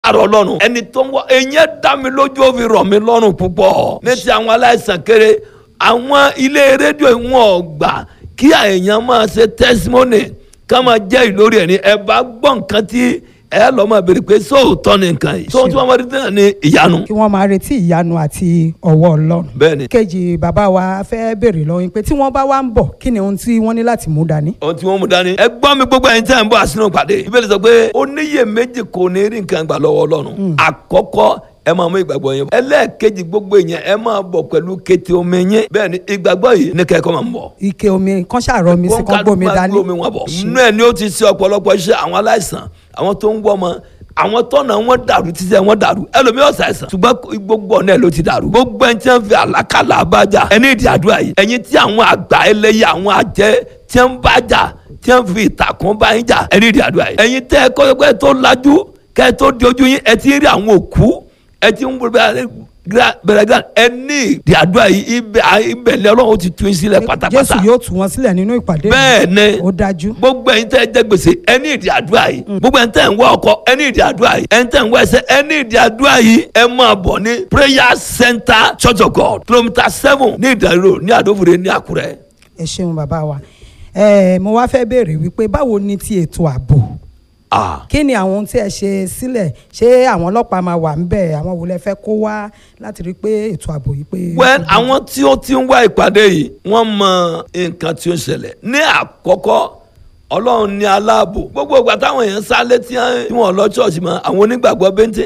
lágbára Ọlọ́run ẹni tó ń wá ẹ̀yẹ́ dá mi lójú ó fi rọ̀ mí lọ́rùn púpọ̀ ní ti àwọn aláìsàn kéré àwọn ilé rédíò wọn gbà kí èèyàn máa ṣe testimony ká máa jẹ́ ìlórí ẹ̀ ní ẹ bá gbọ́ nǹkan tí ẹ lọ́ máa béèrè pé sóòótọ́ ni nǹkan yìí sóòótọ́ máa rí náà ní ìyanu. kí wọ́n máa retí ìyanu àti ọwọ́ Ọlọ́run. bẹ́ẹ̀ni. kejì bàbá wa fẹ́ béèrè lọ́wọ́ yín pé tí wọ́n bá wá ń bọ̀ kí ni ohun tí wọ́n ní láti mú dání. ohun tí wọ́n mú dání. ẹ gbọ́ mi gbogbo ẹ̀yin tí a ń bọ̀ àsínú pàdé. Bíbélì sọ pé oníyèméjì kò ní rí nǹkan gbà lọ́wọ́ Ọlọ́run. àkọ́kọ́ ẹ máa mú ìgbàgbọ́ yẹn bọ̀. ẹlẹ́ẹ̀kejì gbogbo èèyàn ẹ máa bọ̀ pẹ̀lú kété omi yẹn. bẹ́ẹ̀ni ìgbàgbọ́ yìí ní kẹ́kọ̀ọ́ máa ń bọ̀. ike omi kan ṣàrọ̀ mi sí kan gbómi dání. inú ẹ̀ ni ó ti ṣe ọ̀pọ̀lọpọ̀ iṣẹ́ àwọn aláìsàn àwọn tó ń wọ́ ọmọ àwọn tọ́nà wọn dàrú títí wọn dàrú ẹlòmíì ọ̀sà ẹ̀sán ṣùgbọ́n gbogbo ọ̀nà ẹ̀ ló ti dàrú gbogbo ẹni tí wọ́n fi àlákàlà abájà ẹni ìdí àdúrà yìí ẹ̀yin tí àwọn àgbà ẹlẹ́yẹ àwọn àjẹ́ tí wọ́n bá jà tí wọ́n fi ìtàkùn bá yín jà ẹni ìdí àdúrà yìí ẹ̀yin tẹ́ ẹ kọ́ pé tó lajú kẹ́ ẹ tó di ojú yín ẹ ti rí àwọn òkú ẹ ti ń bẹ̀rẹ̀ gan ẹni ìdí àdúrà yìí ibẹ̀ lẹ́ Ọlọ́run ti tú yín sílẹ̀ pátápátá. Jésù yóò tú wọn sílẹ̀ nínú ìpàdé. bẹ́ẹ̀ni ó dájú. gbogbo ẹ̀yin tẹ́ ẹ jẹ gbèsè ẹni ìdí àdúrà yìí gbogbo ẹ̀yin tẹ́ ẹ ń wá ọkọ ẹni ìdí àdúrà yìí ẹ̀yin tẹ́ ẹ ń wá ẹsẹ̀ ẹni ìdí àdúrà yìí ẹ máa bọ̀ ní prayer center Church of God kilomita 7 ní Ìdànrè ní Àdófòrè ní Àkúrẹ́. ẹ ṣeun bàbá wa mo wá fẹ́ béèrè wípé báwo ni ti ètò ààbò kí ni àwọn ohun tí ẹ ṣe sílẹ̀ ṣé àwọn ọlọ́pàá máa wà ńbẹ̀ àwọn wo lẹ fẹ́ kó wá láti rí pé ètò ààbò yìí pé. well àwọn tí ó ti ń wá ìpàdé yìí wọ́n mọ nǹkan tí ó ń ṣẹlẹ̀ ní àkọ́kọ́ Ọlọ́run ní aláàbò gbogbo ìgbà táwọn èèyàn sálé tí wọ́n lọ ṣọ́ọ̀ṣì mọ́ àwọn onígbàgbọ́ bẹ́ńtẹ́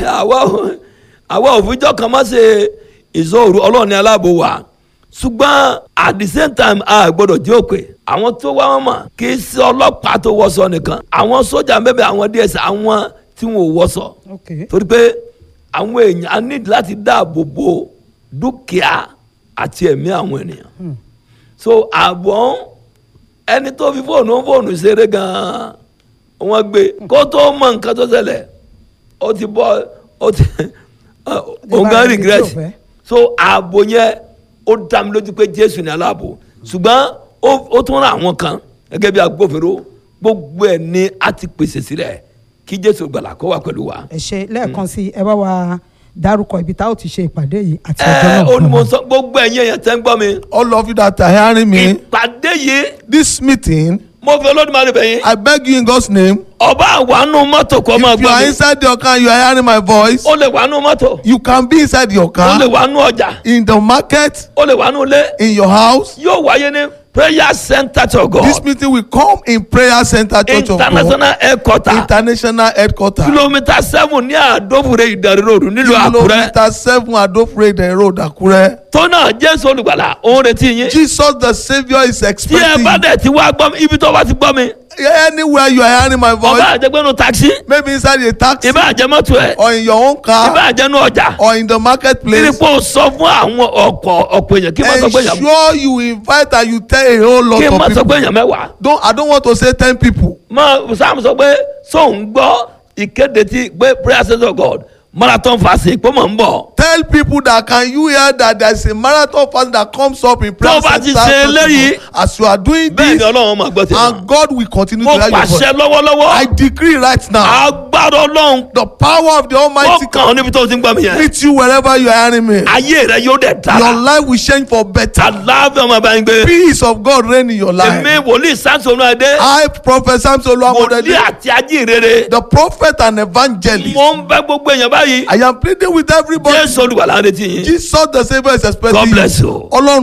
àwa òfijọ́ kan má ṣe ìṣòro Ọlọ́run ní aláàbò wa ṣùgbọ́n at the same time a gbọ́dọ̀ jẹ́ òkè àwọn tó wá wọn mọ̀ kì í ṣe ọlọ́pàá tó wọṣọ nìkan àwọn sójà mẹ́bẹ̀ àwọn DS àwọn tí wọn ò wọṣọ torí pé àwọn èèyàn need láti dáàbò bo dúkìá àti ẹ̀mí àwọn ènìyàn so àbọ̀ ẹni tó fi fóònù ṣeré gan-an wọ́n gbé kó tó mọ nǹkan tó ṣẹlẹ̀ ó ti bọ́ ó ti òǹgá regret so ààbò yẹn ó dá mi lójú pé Jésù ní aláàbò ṣùgbọ́n ó tún ra àwọn kan gẹ́gẹ́ bí agbófinró gbogbo ẹ̀ ni a ti pèsè sílẹ̀ kí Jésù gbàlà kó wà pẹ̀lú wa. ẹ ṣe lẹ́ẹ̀kan sí ẹ bá wa dárúkọ ibi tá a ó ti ṣe ìpàdé yìí àti ọjọ́ náà. ó ní mo sọ gbogbo ẹ̀yin èèyàn tẹ́ ń gbọ́ mi. all of you that are hearing me. ìpàdé yìí. this meeting. mo fi Olódùmarè bẹ̀ yín. I beg you in God's name. ọba àwánú mọ́tò kọ́ máa gbọ́ mi. if you are inside your car you are hearing my voice. o lè wánú mọ́tò. you can be inside your car. o lè wánú ọjà. in the market. o lè wánú ilé. in your house. yóò wáyé ní prayer center Church of God. this meeting will come in prayer center Church of God. international headquarter. international headquarter. kilomita 7 ní Àdófòrè Ìdànrè road nílùú Àkúrẹ́. kilomita 7 Àdófòrè Ìdànrè road Àkúrẹ́. tó náà Jésù olùgbàlà òun retí yín. Jesus the saviour is expecting. tí ẹ bá dẹ̀ ti wá gbọ́ mi ibi tó bá ti gbọ́ mi. anywhere you are hearing my voice. ọba àjẹgbẹ́nu taxi. maybe inside a taxi. ìbá àjẹmọ́tò ẹ̀. or in your own car. ìbá àjẹnu ọjà. or in the marketplace. kírípò sọ fún àwọn ọ̀pọ̀ èèyàn kí n má sọ pé èèyàn. ensure you invite and you tell a whole lot of people. kí n má sọ pé èèyàn mẹ́wàá. I don't want to say 10 people. Sam sọ pé sóun gbọ́ ìkéde tí pé prayer center of God marathon fasting pé mò ń bọ̀. tell people that can you hear that there is a marathon fasting that comes up in prayer center. tó bá ti ṣe eléyìí. as you are doing this. bẹ́ẹ̀ ni Ọlọ́run máa gbọ́ tèmi. and God will continue to hear your voice. mo pàṣẹ lọ́wọ́lọ́wọ́. I decree right now. agbára Ọlọ́run. the power of the Almighty. ó kàn ọ́ níbi tó ti ń gbọ́ mi yẹn. meet you wherever you are hearing me. ayé rẹ yóò dẹ̀ dára. your life will change for better. àlàáfíà ọmọ bá ń gbé. peace of God reign in your life. èmi wòlíì Samson Olúwadé. I prophet Samson Olúwadé. wòlíì àti ajínrere. the prophet and evangelist. mo ń bẹ̀ gbogbo èèyàn báyìí. I am pleading with everybody. Jésù olùgbàlà ń retí yín. Jesus the saviour is expecting you. God bless you. Ọlọ́run